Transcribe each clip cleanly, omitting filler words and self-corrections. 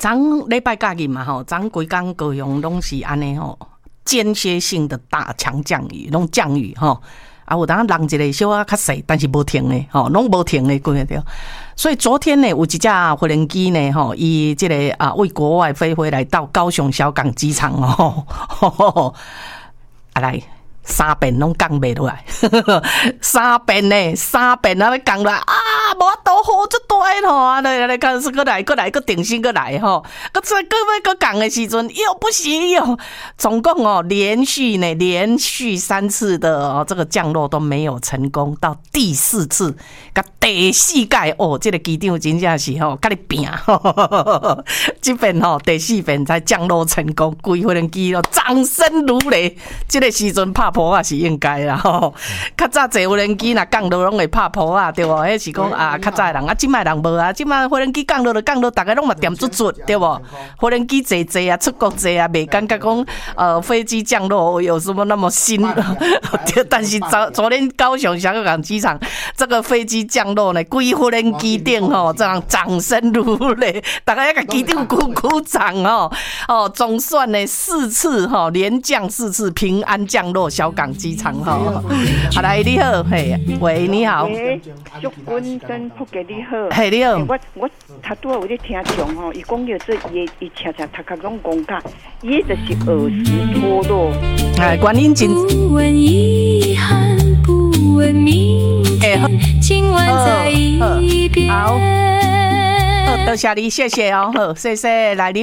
昨礼拜假日嘛吼，昨规工高雄拢是安尼吼，间歇性的大强降雨，拢降雨吼。啊，有当人一个小啊较细，但是无停的吼，拢无停的规个对。所以昨天呢，有一架无人机呢吼，伊这个为国外飞回来到高雄小港机场哦，啊来。3遍拢降袂落来，3遍呢，3遍啊要降落来啊，无法度雨足大吼，啊来，开始过来，定心过来吼，再要降的时阵又不行哟，总共连续3次的这个降落都没有成功，到第4次，甲第4届这个机长真正是甲你拼，这边第4遍才降落成功，规飞机掌声如雷，这个时阵拍坡啊是应该啦吼，较早坐无人机若降落拢会拍坡啊，对无？迄是讲较早的人啊，今摆人无啊，今摆无人机降落就降落，大家拢嘛点出，对无？无人机坐啊，出国坐啊，袂感觉讲飞机降落有什么那么新？但是昨天高雄小港机场这个飞机降落呢，规无人机顶这样掌声如雷，大家要给机长鼓掌总算呢4次连降4次平安降落小港机场好来你好，嘿，喂，你好， 祝君真福给你好， 嘿，你好， 我他拄有咧听讲伊讲叫做伊车头壳拢讲甲，伊就是耳石脱落， 原因真不问遗憾，不问明天，今晚在一边。 好，多谢你，谢谢哦，好，谢谢，来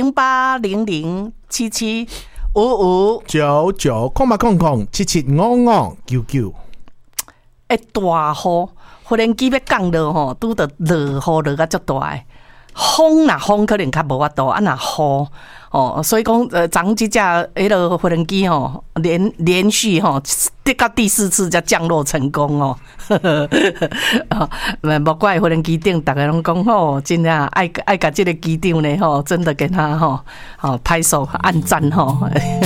0800775599， 空775599。 大雨，忽然机要降落吼，拄着落雨落啊足大诶。风可能较无法度，若雨所以讲昨即架迄个无人机连续得到第4次才降落成功无怪无人机顶，大家拢讲真正爱甲即个机长呢真的给他拍手按赞